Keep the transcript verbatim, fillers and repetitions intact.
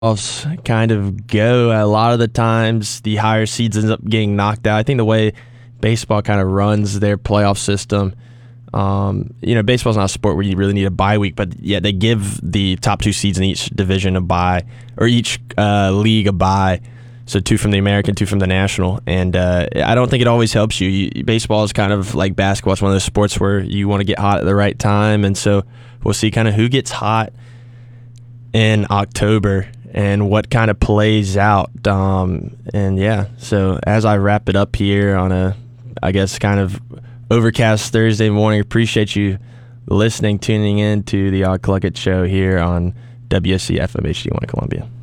playoffs kind of go. A lot of the times, the higher seeds ends up getting knocked out. I think the way baseball kind of runs their playoff system, um, you know, baseball's not a sport where you really need a bye week, but yet they give the top two seeds in each division a bye, or each uh, league a bye. So two from the American, two from the National, and uh, I don't think it always helps you. you. Baseball is kind of like basketball. It's one of those sports where you want to get hot at the right time, and so we'll see kind of who gets hot in October and what kind of plays out. Um, and yeah, so as I wrap it up here on a, I guess, kind of overcast Thursday morning, appreciate you listening, tuning in to the Odd Cluckett Show here on W S C F M H D one in Columbia.